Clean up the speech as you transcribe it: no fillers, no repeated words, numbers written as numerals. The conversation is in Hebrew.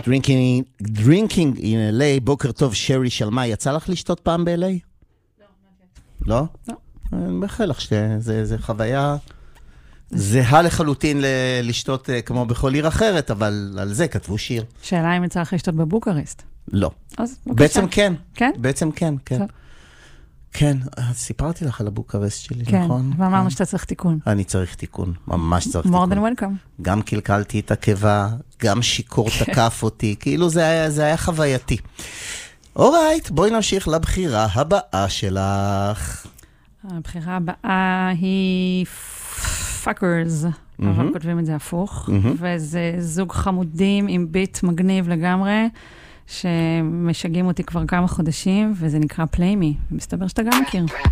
Drinking in LA, בוקר טוב, שרי שלמה, יצא לך לשתות פעם ב-LA? לא? לא. אני מאחל לך שזה חוויה זהה לחלוטין לשתות כמו בכל עיר אחרת, אבל על זה כתבו שיר. שאלה אם יצא לך לשתות בבוקרסט. לא. אז בעצם כן. כן? בעצם כן, כן. כן, סיפרתי לך על הבוקרסט שלי, כן, נכון? ואמרנו שאתה צריך תיקון. אני צריך תיקון, ממש צריך תיקון. More than welcome. גם קלקלתי את הקיבה, גם שיקור תקף אותי, כאילו זה היה חווייתי. אורייט, בואי נמשיך לבחירה הבאה שלך. הבחירה הבאה היא fuckers, אבל כותבים את זה הפוך, וזה זוג חמודים עם ביט מגניב לגמרי, שמשגעים אותי כבר כמה חודשים, וזה נקרא Play Me, ומסתבר שאתה גם מכיר.